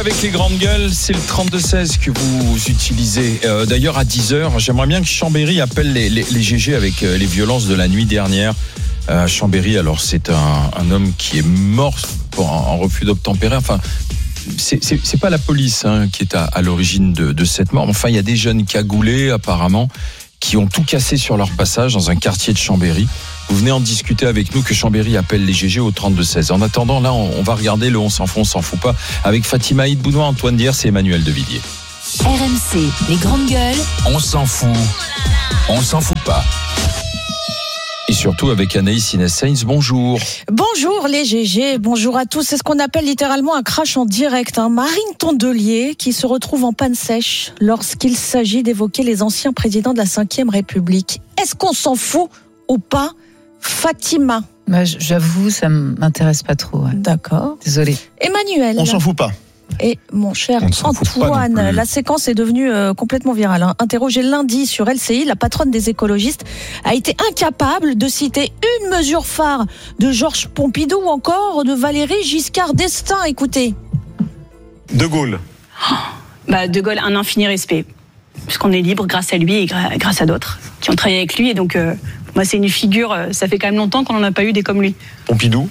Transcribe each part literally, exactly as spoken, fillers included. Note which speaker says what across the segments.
Speaker 1: Avec les grandes gueules, c'est le trente-deux seize que vous utilisez. Euh, d'ailleurs, à dix heures, j'aimerais bien que Chambéry appelle les, les, les G G avec euh, les violences de la nuit dernière. Euh, Chambéry, alors c'est un, un homme qui est mort pour, en, en refus d'obtempérer. Enfin, c'est, c'est, c'est pas la police hein, qui est à, à l'origine de, de cette mort. Enfin, il y a des jeunes cagoulés, apparemment, qui ont tout cassé sur leur passage dans un quartier de Chambéry. Vous venez en discuter avec nous, que Chambéry appelle les G G au trente-deux seize. En attendant, là, on, on va regarder le on s'en fout, on s'en fout pas avec Fatima Hidbounois, Antoine Diers et Emmanuel Devilliers.
Speaker 2: R M C, les grandes gueules.
Speaker 3: On s'en fout, on s'en fout pas.
Speaker 1: Et surtout avec Anaïs Inès-Sainz, bonjour.
Speaker 4: Bonjour les G G, bonjour à tous. C'est ce qu'on appelle littéralement un crash en direct. Hein. Marine Tondelier qui se retrouve en panne sèche lorsqu'il s'agit d'évoquer les anciens présidents de la cinquième République. Est-ce qu'on s'en fout ou pas, Fatima?
Speaker 5: Bah, j'avoue, ça m'intéresse pas trop. Ouais.
Speaker 4: D'accord.
Speaker 5: Désolée.
Speaker 4: Emmanuel.
Speaker 6: On s'en fout pas.
Speaker 4: Et mon cher Antoine, la séquence est devenue euh, complètement virale. Hein. Interrogée lundi sur L C I, la patronne des écologistes a été incapable de citer une mesure phare de Georges Pompidou ou encore de Valéry Giscard d'Estaing. Écoutez.
Speaker 6: De Gaulle.
Speaker 7: Oh, bah, de Gaulle, un infini respect. Puisqu'on est libre grâce à lui et gra- grâce à d'autres qui ont travaillé avec lui. Et donc, euh, moi, c'est une figure, ça fait quand même longtemps qu'on n'en a pas eu des comme lui.
Speaker 6: Pompidou.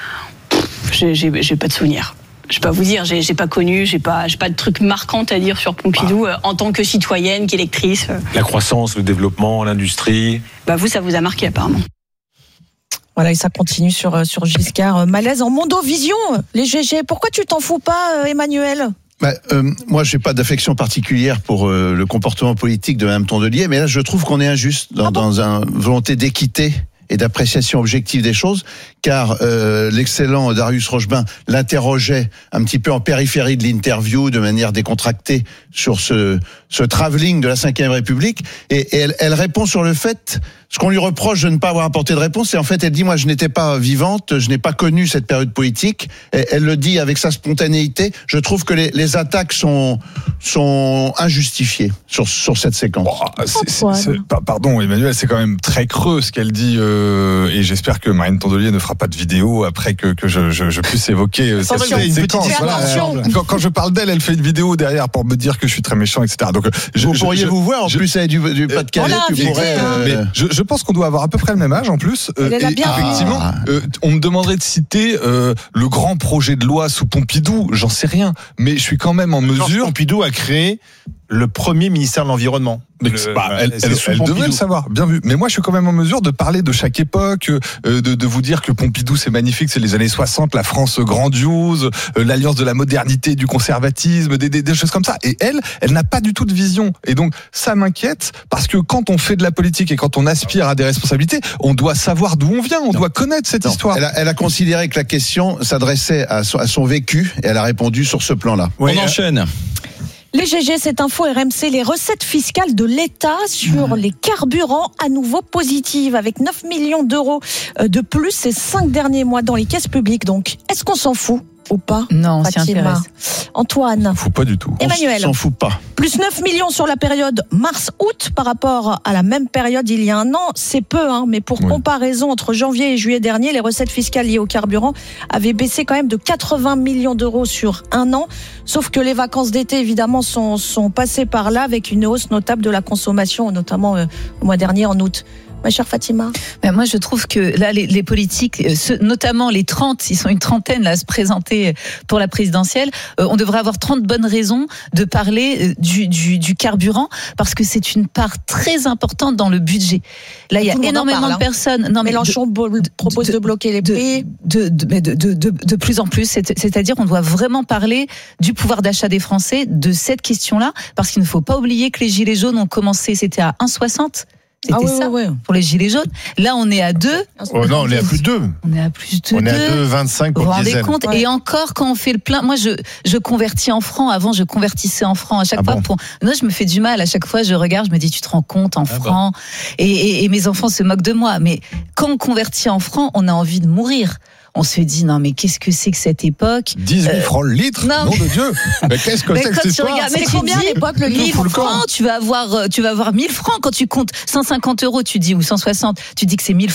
Speaker 7: J'ai, j'ai, j'ai pas de souvenirs. Je vais pas vous dire, j'ai, j'ai pas connu, j'ai pas, j'ai pas de trucs marquants à dire sur Pompidou bah. euh, en tant que citoyenne, qu'électrice. Euh.
Speaker 6: La croissance, le développement, l'industrie.
Speaker 7: Bah vous, ça vous a marqué apparemment.
Speaker 4: Voilà, et ça continue sur, sur Giscard. Malaise en Mondovision, les G G. Pourquoi tu t'en fous pas, Emmanuel ?
Speaker 8: Bah, euh, moi, j'ai pas d'affection particulière pour euh, le comportement politique de Mme Tondelier, mais là, je trouve qu'on est injuste dans, ah bon dans une volonté d'équité et d'appréciation objective des choses, car euh, l'excellent Darius Rochebin l'interrogeait un petit peu en périphérie de l'interview, de manière décontractée, sur ce, ce travelling de la cinquième République, et, et elle, elle répond sur le fait, ce qu'on lui reproche de ne pas avoir apporté de réponse, c'est en fait, elle dit, moi, je n'étais pas vivante, je n'ai pas connu cette période politique, et elle le dit avec sa spontanéité. Je trouve que les, les attaques sont, sont injustifiées sur, sur cette séquence.
Speaker 9: Bon, c'est, c'est, c'est, pardon, Emmanuel, c'est quand même très creux ce qu'elle dit, euh, et j'espère que Marine Tondelier ne fera pas de vidéo après que, que je, je, je puisse évoquer cette, cette séquence. Voilà. Quand, quand je parle d'elle, elle fait une vidéo derrière pour me dire que je suis très méchant, et cetera. Donc, je,
Speaker 8: vous
Speaker 9: je,
Speaker 8: pourriez
Speaker 9: je,
Speaker 8: vous voir, en
Speaker 9: je,
Speaker 8: plus, elle est du, du Pas-de-Calais, tu pourrais... Euh...
Speaker 9: Mais je, je pense qu'on doit avoir à peu près le même âge, en plus.
Speaker 4: Elle
Speaker 9: euh, et
Speaker 4: bien
Speaker 9: effectivement,
Speaker 8: ah.
Speaker 9: euh, on me demanderait de citer euh, le grand projet de loi sous Pompidou, j'en sais rien, mais je suis quand même en mesure...
Speaker 6: Georges Pompidou a créé le premier ministère de l'Environnement.
Speaker 9: Le, bah, elle, elle, elle devrait le savoir, bien vu. Mais moi, je suis quand même en mesure de parler de chaque époque, euh, de, de vous dire que Pompidou, c'est magnifique, c'est les années soixante, la France grandiose, euh, l'alliance de la modernité, du conservatisme, des, des, des choses comme ça. Et elle, elle n'a pas du tout de vision. Et donc, ça m'inquiète, parce que quand on fait de la politique et quand on aspire à des responsabilités, on doit savoir d'où on vient, on non. doit connaître cette
Speaker 8: non.
Speaker 9: histoire.
Speaker 8: Elle a, elle a considéré que la question s'adressait à son, à son vécu, et elle a répondu sur ce plan-là.
Speaker 1: Oui, on enchaîne.
Speaker 4: Les G G, cette info R M C, les recettes fiscales de l'État sur les carburants à nouveau positives, avec neuf millions d'euros de plus ces cinq derniers mois dans les caisses publiques. Donc, est-ce qu'on s'en fout ou pas?
Speaker 5: Non, on s'y intéresse.
Speaker 4: Antoine.
Speaker 9: On s'en fout pas du tout.
Speaker 4: Emmanuel.
Speaker 8: On s'en fout pas.
Speaker 4: Plus neuf millions sur la période mars-août par rapport à la même période il y a un an. C'est peu, hein, mais pour oui. comparaison, entre janvier et juillet dernier, les recettes fiscales liées au carburant avaient baissé quand même de quatre-vingts millions d'euros sur un an. Sauf que les vacances d'été, évidemment, sont, sont passées par là avec une hausse notable de la consommation, notamment euh, le mois dernier en août. Ma chère Fatima.
Speaker 5: Ben moi, je trouve que là, les, les politiques, ceux, notamment les trente, ils sont une trentaine là à se présenter pour la présidentielle. Euh, on devrait avoir trente bonnes raisons de parler du, du, du carburant, parce que c'est une part très importante dans le budget. Là, il y a énormément parle, de personnes.
Speaker 4: Non, mais Mélenchon de, propose de, de bloquer les prix.
Speaker 5: De, de, de, de, de, de plus en plus. C'est, c'est-à-dire, on doit vraiment parler du pouvoir d'achat des Français, de cette question-là, parce qu'il ne faut pas oublier que les gilets jaunes ont commencé, c'était à un virgule soixante. C'était ah oui, ça oui, oui. pour les gilets jaunes. Là, on est à deux.
Speaker 6: Oh non, on est à plus de deux.
Speaker 5: On est à plus de
Speaker 6: on
Speaker 5: deux.
Speaker 6: On est à deux virgule vingt-cinq pour
Speaker 5: le
Speaker 6: diesel.
Speaker 5: Vous vous rendez compte ? Ouais. Et encore, quand on fait le plein, moi, je, je convertis en francs. Avant, je convertissais en francs à chaque ah fois. Bon pour... Non, je me fais du mal. À chaque fois, je regarde, je me dis, tu te rends compte en ah francs. Bon. Et, et, et mes enfants se moquent de moi. Mais quand on convertit en francs, on a envie de mourir. On se dit, non, mais qu'est-ce que c'est que cette époque ?
Speaker 9: dix-huit euh... francs le litre ? Non, nom de Dieu ! Mais qu'est-ce que mais c'est que cette histoire ?
Speaker 5: Regardes, mais combien à l'époque le litre ? mille francs, tu vas avoir, tu vas avoir mille francs quand tu comptes cent cinquante euros, tu dis, ou cent soixante, tu dis que c'est mille francs ?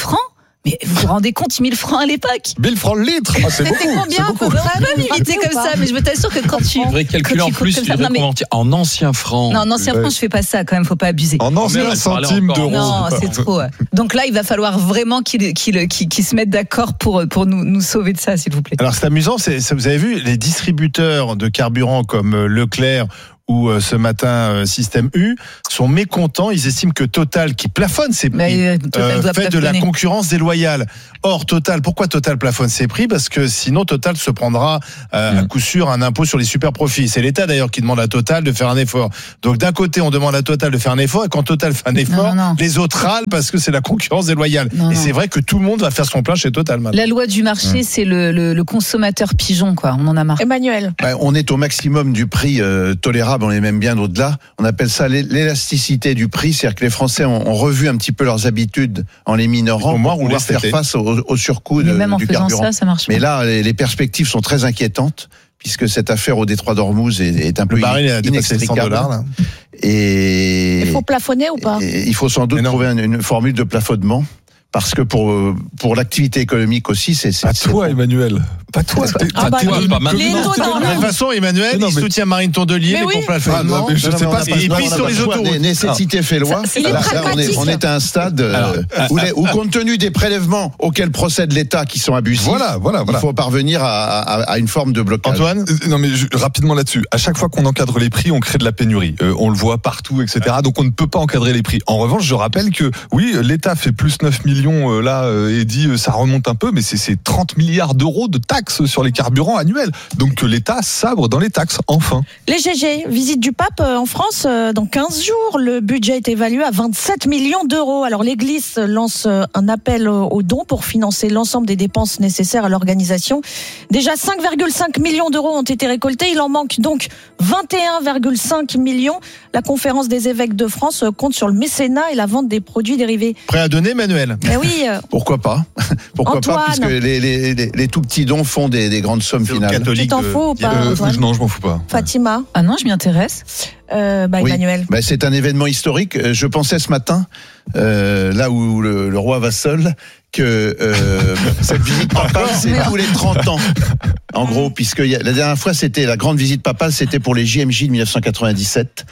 Speaker 5: Mais vous vous rendez compte, mille francs à l'époque?
Speaker 9: mille francs le litre. Ah, c'est beaucoup.
Speaker 4: C'était combien?
Speaker 9: C'est beaucoup.
Speaker 4: Faudrait
Speaker 5: Pas limité comme ça, mais je me t'assure que quand tu.
Speaker 1: Tu devrais calculer
Speaker 5: quand
Speaker 1: en
Speaker 5: tu
Speaker 1: plus,
Speaker 5: coupes
Speaker 1: tu
Speaker 5: comme ça-
Speaker 1: devrais
Speaker 5: non, mais-
Speaker 1: convertir en anciens francs.
Speaker 5: Non, en ancien franc, je fais pas ça quand même, faut pas abuser.
Speaker 9: En anciens
Speaker 1: Mais-
Speaker 9: centimes
Speaker 1: encore.
Speaker 9: d'euros.
Speaker 5: Non, c'est trop. ouais. Donc là, il va falloir vraiment qu'ils qu'ils qu'ils qu'ils se mettent d'accord pour pour nous nous sauver de ça, s'il vous plaît.
Speaker 6: Alors c'est amusant, c'est, c'est- vous avez vu, les distributeurs de carburant comme euh, Leclerc ou euh, ce matin euh, Système U sont mécontents. Ils estiment que Total, qui plafonne ses prix,
Speaker 5: Mais, euh, Total doit
Speaker 6: fait de la
Speaker 5: plafonner.
Speaker 6: concurrence déloyale. Or, Total, pourquoi Total plafonne ses prix? Parce que sinon, Total se prendra euh, à coup sûr un impôt sur les super profits. C'est l'État d'ailleurs qui demande à Total de faire un effort. Donc d'un côté, on demande à Total de faire un effort, et quand Total fait un effort,
Speaker 5: Non, non, non.
Speaker 6: les autres râlent parce que c'est la concurrence déloyale.
Speaker 5: Non,
Speaker 6: et
Speaker 5: non.
Speaker 6: c'est vrai que tout le monde va faire son plein chez Total maintenant.
Speaker 5: La loi du marché, c'est le, le, le consommateur pigeon, quoi. On en a marre.
Speaker 4: Emmanuel.
Speaker 8: Ben, on est au maximum du prix euh, tolérable, on est même bien au-delà. On appelle ça l'é- l'élasticité du prix, c'est-à-dire que les Français ont, ont revu un petit peu leurs habitudes en les minorant
Speaker 6: Ils vont moins
Speaker 8: pour
Speaker 6: rouler
Speaker 8: pouvoir
Speaker 6: cet
Speaker 8: faire
Speaker 6: été.
Speaker 8: face au, au surcoût de,
Speaker 5: Mais même en
Speaker 8: du
Speaker 5: faisant
Speaker 8: carburant.
Speaker 5: ça, ça marche pas.
Speaker 8: Mais là, les, les perspectives sont très inquiétantes, puisque cette affaire au détroit d'Ormuz est, est un
Speaker 6: Le
Speaker 8: peu
Speaker 6: baril a dépassé les cent
Speaker 8: inextricable.
Speaker 6: dollars. Là.
Speaker 8: Et,
Speaker 4: Il faut plafonner ou pas?
Speaker 8: et il faut sans doute
Speaker 6: Mais non.
Speaker 8: trouver une, une formule de plafonnement. Parce que pour pour l'activité économique aussi, c'est c'est
Speaker 9: Pas
Speaker 8: c'est-
Speaker 9: toi, Emmanuel. Pas toi. T'es-
Speaker 4: Ah bah,
Speaker 9: t'es
Speaker 4: les-
Speaker 9: devenu
Speaker 1: pas
Speaker 9: que-
Speaker 1: maintenant.
Speaker 4: les
Speaker 9: Non,
Speaker 4: taux
Speaker 9: t'es-
Speaker 4: dans
Speaker 6: De toute façon, Emmanuel,
Speaker 9: Non,
Speaker 6: il
Speaker 9: mais-
Speaker 6: soutient Marine Tondelier,
Speaker 4: Mais
Speaker 6: les
Speaker 4: oui.
Speaker 6: comptes plafonnement.
Speaker 9: Ah, non, mais je
Speaker 6: Non,
Speaker 9: sais
Speaker 6: non,
Speaker 9: pas
Speaker 6: on
Speaker 9: si-
Speaker 6: n'a
Speaker 8: Et
Speaker 6: pas-
Speaker 8: puis
Speaker 6: on n'a
Speaker 8: sur
Speaker 6: pas
Speaker 8: les
Speaker 6: le choix.
Speaker 8: autos, nécessité fait loi.
Speaker 4: Il est
Speaker 8: Là, là, on, est,
Speaker 4: pragmatique.
Speaker 8: on est à un stade euh,
Speaker 1: Alors,
Speaker 8: où, les- où, compte tenu des prélèvements auxquels procède l'État qui sont abusifs,
Speaker 9: Voilà, voilà, voilà.
Speaker 8: il faut parvenir à, à- à une forme de blocage.
Speaker 6: Antoine,
Speaker 9: Euh, Non mais je- rapidement là-dessus. À chaque fois qu'on encadre les prix, on crée de la pénurie. Euh, on le voit partout, et cetera. Donc on ne peut pas encadrer les prix. En revanche, je rappelle que oui, l'État fait plus neuf millions euh, là euh, et dit euh, ça remonte un peu, mais c'est, c'est trente milliards d'euros de taxes sur les carburants annuels. Donc que l'État sabre dans les taxes, enfin.
Speaker 4: Les G G, visite du pape euh, en France euh, dans quinze jours. Le budget est évalué à vingt-sept millions d'euros. Alors l'Église lance euh, un appel euh, aux dons pour financer l'ensemble des dépenses nécessaires à l'organisation. Déjà cinq virgule cinq millions d'euros ont été récoltés. Il en manque donc vingt et un virgule cinq millions. La conférence des évêques de France euh, compte sur le mécénat et la vente des produits dérivés.
Speaker 6: prêt à donner, Emmanuel?
Speaker 4: Mais oui, euh,
Speaker 8: Pourquoi pas? Pourquoi
Speaker 4: Antoine.
Speaker 8: pas? Puisque les, les, les, les tout petits dons font des, des grandes sommes
Speaker 6: C'est au
Speaker 8: finales.
Speaker 6: catholique
Speaker 4: tu t'en
Speaker 6: de-
Speaker 4: fous ou pas,
Speaker 9: Euh,
Speaker 4: Antoine?
Speaker 9: non, je m'en fous pas.
Speaker 4: Fatima,
Speaker 5: Ah non, je m'y intéresse.
Speaker 4: euh, bah,
Speaker 8: Oui.
Speaker 4: Emmanuel.
Speaker 8: Ben, c'est un événement historique. Euh, Je pensais ce matin, euh, là où le, le roi va seul, que euh, cette visite papale, c'est tous les trente ans. En gros, puisque y a- la dernière fois, c'était la grande visite papale, c'était pour les J M J de dix-neuf cent quatre-vingt-dix-sept.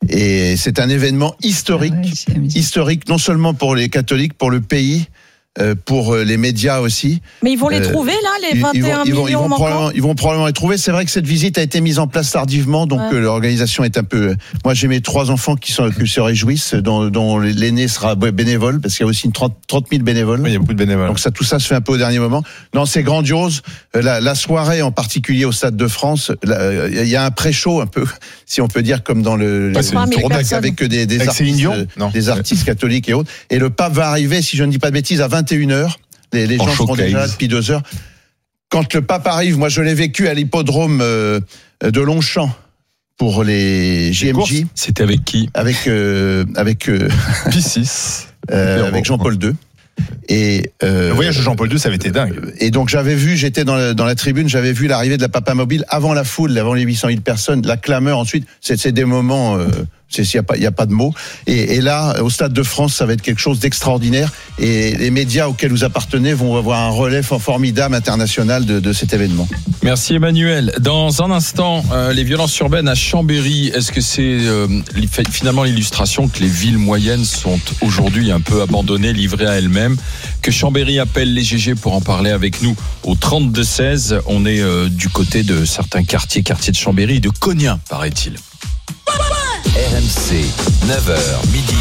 Speaker 8: Et c'est un événement historique,
Speaker 5: Ah ouais, c'est-
Speaker 8: historique non seulement pour les catholiques, pour le pays, euh, pour euh, les médias aussi.
Speaker 4: Mais ils vont les
Speaker 8: Euh,
Speaker 4: trouver là, les
Speaker 8: Ils-
Speaker 4: vingt et
Speaker 8: ils, vont,
Speaker 4: un
Speaker 8: ils, vont, ils,
Speaker 4: millions
Speaker 8: vont
Speaker 4: manquants.
Speaker 8: probablement, ils vont probablement les trouver. C'est vrai que cette visite a été mise en place tardivement, donc
Speaker 4: Ouais.
Speaker 8: euh, l'organisation est un peu. Moi, j'ai mes trois enfants qui, sont, qui se réjouissent, dont, dont l'aîné sera bénévole, parce qu'il y a aussi une trente mille bénévoles.
Speaker 6: Oui, il y a beaucoup de bénévoles.
Speaker 8: Donc ça, tout ça se fait un peu au dernier moment. Non, c'est grandiose. Euh, La, la soirée, en particulier au Stade de France, là, il y a un pré-show un peu, si on peut dire, comme dans le,
Speaker 9: Ouais, c'est
Speaker 4: une
Speaker 8: le
Speaker 4: tournée
Speaker 8: avec, avec des, des
Speaker 6: Avec
Speaker 8: artistes,
Speaker 6: Céline Dion
Speaker 8: euh,
Speaker 6: Non.
Speaker 8: des artistes catholiques et autres. Et le pape va arriver, si je ne dis pas de bêtises, à vingt et une heures. Les, les
Speaker 9: En
Speaker 8: gens seront
Speaker 9: showcase.
Speaker 8: déjà là depuis deux heures. Quand le pape arrive, moi je l'ai vécu à l'hippodrome euh, de Longchamp pour les J M J
Speaker 1: C'était avec qui?
Speaker 8: avec euh, avec euh,
Speaker 9: P six.
Speaker 8: euh, avec Jean-Paul deux. Et euh,
Speaker 6: Le voyage de Jean-Paul deux, ça avait été dingue.
Speaker 8: Et donc j'avais vu, j'étais dans la, dans la tribune, j'avais vu l'arrivée de la Papa Mobile avant la foule, avant les huit cent mille personnes, la clameur ensuite. C'est, c'est des moments, euh, il n'y a pas, il y a pas de mots. Et, et là, au Stade de France, ça va être quelque chose d'extraordinaire. Et les médias auxquels vous appartenez vont avoir un relais formidable international de, de cet événement.
Speaker 1: Merci Emmanuel. Dans un instant, euh, les violences urbaines à Chambéry, est-ce que c'est euh, finalement l'illustration que les villes moyennes sont aujourd'hui un peu abandonnées, livrées à elles-mêmes? Que Chambéry appelle les G G pour en parler avec nous au trente-deux seize. On est euh, du côté de certains quartiers, quartiers de Chambéry et de Cognin, paraît-il.
Speaker 3: R M C, neuf heures midi,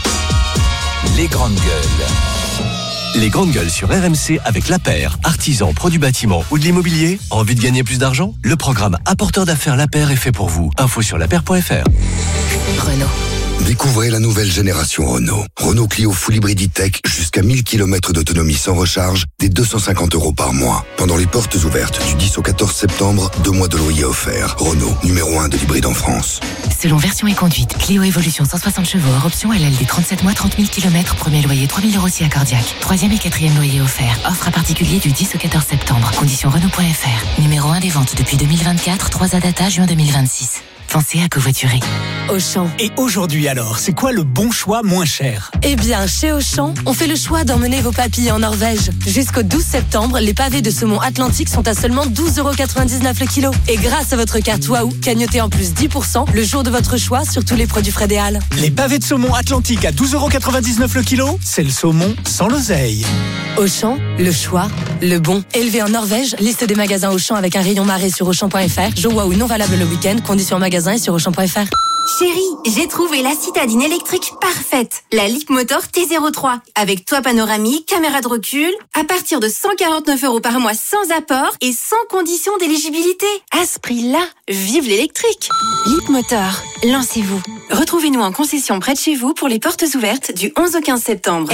Speaker 3: les grandes gueules.
Speaker 10: Les grandes gueules sur R M C avec La Paire, artisan, pro du bâtiment ou de l'immobilier. Envie de gagner plus d'argent? Le programme Apporteur d'affaires La Paire est fait pour vous. Info sur la paire point f r.
Speaker 2: Renault.
Speaker 11: Découvrez la nouvelle génération Renault. Renault Clio Full Hybrid E-Tech jusqu'à mille kilomètres d'autonomie sans recharge, dès deux cent cinquante euros par mois. Pendant les portes ouvertes du dix au quatorze septembre, deux mois de loyer offerts. Renault, numéro un de l'hybride en France.
Speaker 2: Selon version et conduite, Clio Evolution cent soixante chevaux hors option L L D trente-sept mois, trente mille kilomètres, premier loyer trois mille euros si accordiaque. Troisième et quatrième loyer offert. Offre à particulier du dix au quatorze septembre. Conditions Renault point f r. Numéro un des ventes depuis deux mille vingt-quatre, trois à data, juin deux mille vingt-six. Pensez à covoiturer.
Speaker 12: Auchan.
Speaker 13: Et aujourd'hui alors, c'est quoi le bon choix moins cher?
Speaker 12: Eh bien, chez Auchan, on fait le choix d'emmener vos papilles en Norvège. Jusqu'au douze septembre, les pavés de saumon Atlantique sont à seulement douze euros quatre-vingt-dix-neuf le kilo. Et grâce à votre carte Waouh, cagnotez en plus dix pour cent le jour de votre choix sur tous les produits Frédéal.
Speaker 13: Les pavés de saumon Atlantique à douze euros quatre-vingt-dix-neuf le kilo, c'est le saumon sans l'oseille.
Speaker 12: Auchan, le choix, le bon. Élevé en Norvège, liste des magasins Auchan avec un rayon marée sur Auchan point F R. Jour Waouh non valable le week-end, conditions en magasin et sur Auchan point F R.
Speaker 14: Chérie, j'ai trouvé la citadine électrique parfaite. La Leapmotor T zéro trois. Avec toit panoramique, caméra de recul, à partir de cent quarante-neuf euros par mois sans apport et sans condition d'éligibilité. À ce prix-là, vive l'électrique. Leapmotor, lancez-vous. Retrouvez-nous en concession près de chez vous pour les portes ouvertes du onze au quinze septembre.